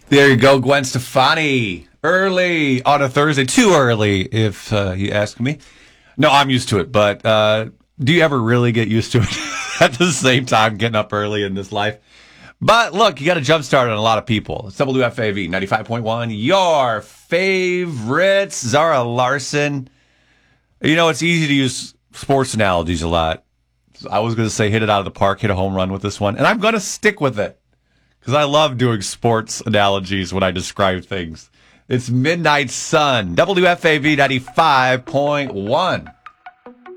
There you go, Gwen Stefani. Early on a Thursday. Too early, if you ask me. No, I'm used to it, but do you ever really get used to it at the same time getting up early in this life? But look, you got to jumpstart on a lot of people. It's WFAV 95.1, your favorites. Zara Larson. You know, it's easy to use sports analogies a lot. I was going to say hit it out of the park, hit a home run with this one, and I'm going to stick with it because I love doing sports analogies when I describe things. It's Midnight Sun, WFAV 95.1.